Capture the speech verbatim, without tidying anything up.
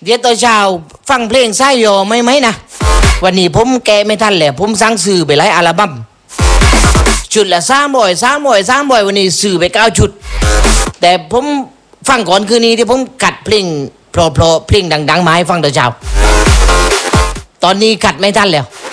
ดี๋ยวตอนเช้าฟังเพลงไส้ยอไหมไหมนะวันนี้ผมแกไม่ทันแหละผมสั่งซื้อไปหลายอัลบั้มชุดละสามบ่อยสามบ่อยสามบ่อยวันนี้ซื้อไปเก้าชุดแต่ผมฟังก่อนคืนนี้ที่ผมกัดเพลงเพราะๆเพลงดังๆมาให้ฟังตอนเช้าตอนนี้กัดไม่ทันแล้ว